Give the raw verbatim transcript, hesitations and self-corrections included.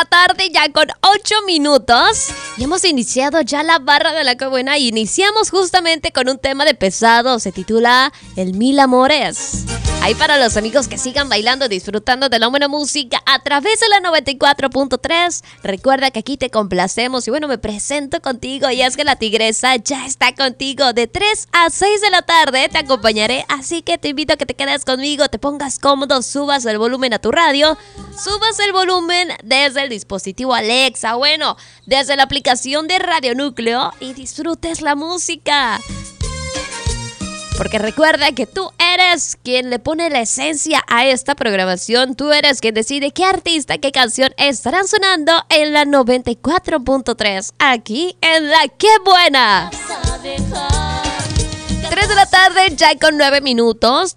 la tarde, ya con ocho minutos. Y hemos iniciado ya la barra de la que buena. Y iniciamos justamente con un tema de pesado. Se titula El Mil Amores. Ahí para los amigos que sigan bailando, disfrutando de la buena música a través de la noventa y cuatro punto tres. Recuerda que aquí te complacemos. Y bueno, me presento contigo. Y es que la tigresa ya está contigo de tres a seis de la tarde. Te acompañaré. Así que te invito a que te quedes conmigo, te pongas cómodo, subas el volumen a tu radio, subas el volumen desde el dispositivo Alexa, bueno, desde la aplicación de Radio Núcleo y disfrutes la música. Porque recuerda que tú eres quien le pone la esencia a esta programación. Tú eres quien decide qué artista, qué canción estarán sonando en la noventa y cuatro punto tres. Aquí en La Qué Buena. tres de la tarde, ya con nueve minutos.